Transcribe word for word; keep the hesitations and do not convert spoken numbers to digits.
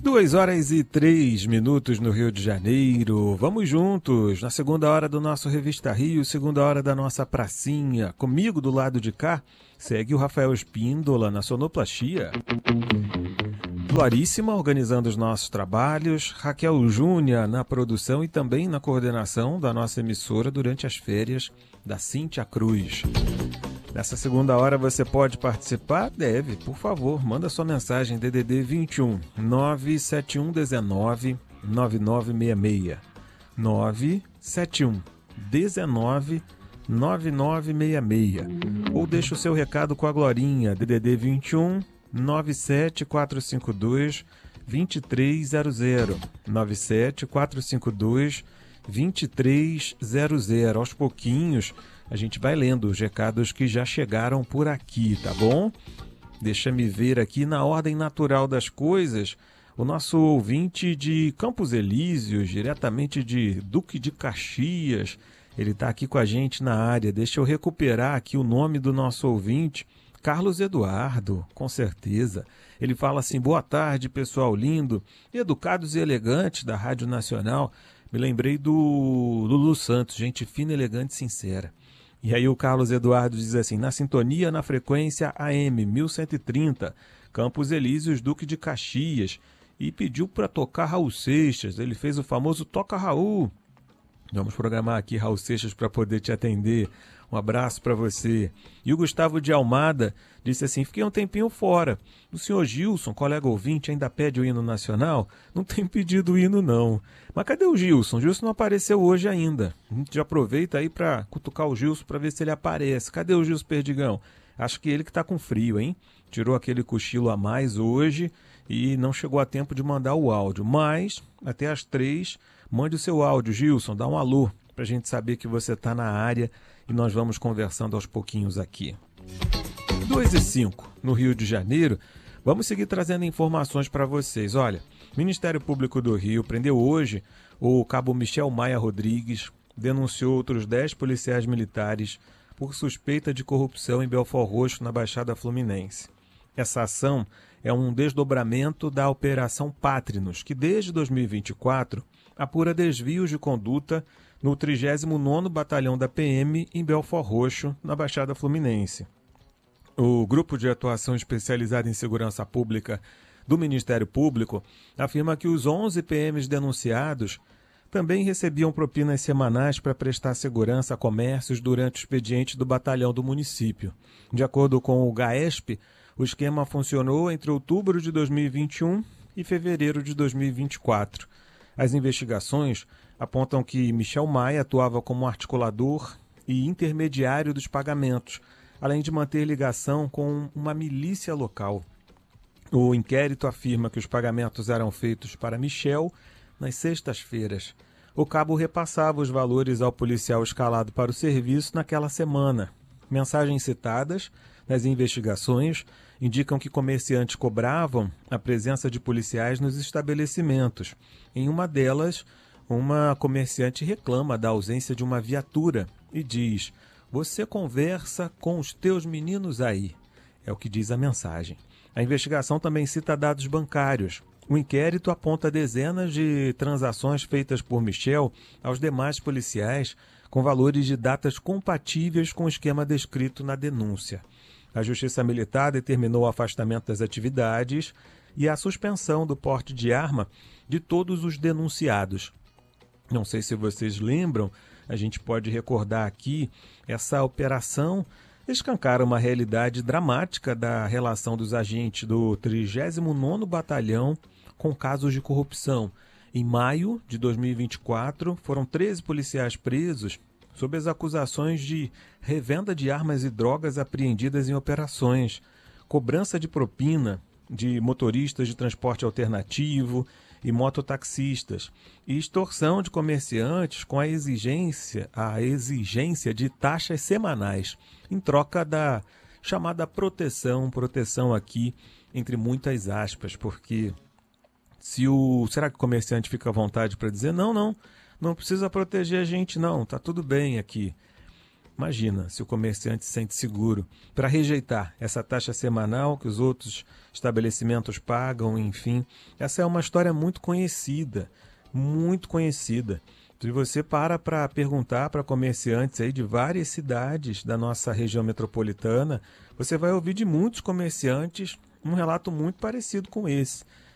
Duas horas e três minutos no Rio de Janeiro. Vamos juntos na segunda hora do nosso Revista Rio, segunda hora da nossa pracinha. Comigo do lado de cá, segue o Rafael Espíndola na sonoplastia. Floríssima organizando os nossos trabalhos, Raquel Júnior na produção e também na coordenação da nossa emissora durante as férias da Cíntia Cruz. Nessa segunda hora você pode participar? Deve, por favor, manda sua mensagem D D D vinte e um, nove sete um um nove, nove nove seis seis, nove sete um um nove, nove nove seis seis, ou deixa o seu recado com a Glorinha, D D D vinte e um, nove sete quatro cinco dois, dois três zero zero, nove sete quatro cinco dois, dois três zero zero. Aos pouquinhos a gente vai lendo os recados que já chegaram por aqui, tá bom? Deixa-me ver aqui na ordem natural das coisas, o nosso ouvinte de Campos Elíseos, diretamente de Duque de Caxias, ele está aqui com a gente na área. Deixa eu recuperar aqui o nome do nosso ouvinte, Carlos Eduardo, com certeza. Ele fala assim: boa tarde, pessoal lindo, educados e elegantes da Rádio Nacional. Me lembrei do Lulu Santos, gente fina, elegante e sincera. E aí o Carlos Eduardo diz assim: na sintonia, na frequência A M mil cento e trinta, Campos Elíseos, Duque de Caxias, e pediu para tocar Raul Seixas. Ele fez o famoso Toca Raul. Vamos programar aqui Raul Seixas para poder te atender. Um abraço para você. E o Gustavo de Almada disse assim: fiquei um tempinho fora. O senhor Gilson, colega ouvinte, ainda pede o hino nacional? Não tem pedido o hino, não. Mas cadê o Gilson? O Gilson não apareceu hoje ainda. A gente já aproveita aí para cutucar o Gilson para ver se ele aparece. Cadê o Gilson Perdigão? Acho que ele que está com frio, hein? Tirou aquele cochilo a mais hoje e não chegou a tempo de mandar o áudio. Mas, até às três, mande o seu áudio, Gilson. Dá um alô para a gente saber que você está na área e nós vamos conversando aos pouquinhos aqui. duas e cinco, no Rio de Janeiro. Vamos seguir trazendo informações para vocês. Olha, o Ministério Público do Rio prendeu hoje o cabo Michel Maia Rodrigues, denunciou outros dez policiais militares por suspeita de corrupção em Belford Roxo, na Baixada Fluminense. Essa ação é um desdobramento da Operação Pátrinos, que desde dois mil e vinte e quatro apura desvios de conduta no trigésimo nono Batalhão da P M em Belford Roxo, na Baixada Fluminense. O Grupo de Atuação Especializada em Segurança Pública do Ministério Público afirma que os onze P Ms denunciados também recebiam propinas semanais para prestar segurança a comércios durante o expediente do batalhão do município. De acordo com o GAESP, o esquema funcionou entre outubro de dois mil e vinte e um e fevereiro de dois mil e vinte e quatro. As investigações apontam que Michel Maia atuava como articulador e intermediário dos pagamentos, além de manter ligação com uma milícia local. O inquérito afirma que os pagamentos eram feitos para Michel nas sextas-feiras. O cabo repassava os valores ao policial escalado para o serviço naquela semana. Mensagens citadas nas investigações indicam que comerciantes cobravam a presença de policiais nos estabelecimentos. Em uma delas, uma comerciante reclama da ausência de uma viatura e diz: "Você conversa com os teus meninos aí", é o que diz a mensagem. A investigação também cita dados bancários. O inquérito aponta dezenas de transações feitas por Michel aos demais policiais com valores de datas compatíveis com o esquema descrito na denúncia. A Justiça Militar determinou o afastamento das atividades e a suspensão do porte de arma de todos os denunciados. Não sei se vocês lembram, a gente pode recordar aqui, essa operação escancara uma realidade dramática da relação dos agentes do trigésimo nono Batalhão com casos de corrupção. Em maio de dois mil e vinte e quatro, foram treze policiais presos sob as acusações de revenda de armas e drogas apreendidas em operações, cobrança de propina de motoristas de transporte alternativo e mototaxistas, e extorsão de comerciantes com a exigência, a exigência de taxas semanais, em troca da chamada proteção, proteção aqui entre muitas aspas, porque se o, será que o comerciante fica à vontade para dizer não, não, não precisa proteger a gente não, tá tudo bem aqui. Imagina se o comerciante se sente seguro para rejeitar essa taxa semanal que os outros estabelecimentos pagam, enfim. Essa é uma história muito conhecida, muito conhecida. Se você para para perguntar para comerciantes aí de várias cidades da nossa região metropolitana, você vai ouvir de muitos comerciantes um relato muito parecido com esse.